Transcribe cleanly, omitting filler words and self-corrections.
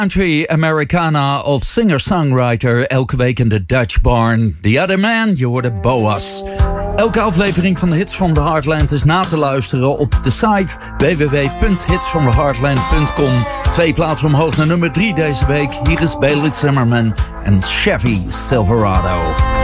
Country Americana of singer-songwriter, elke week in de Dutch Barn. The Other Man, je hoorde Boas. Elke aflevering van de Hits from the Heartland is na te luisteren op de site www.hitsfromtheheartland.com. 2 plaatsen omhoog naar nummer 3 deze week. Hier is Bailey Zimmerman en Chevy Silverado.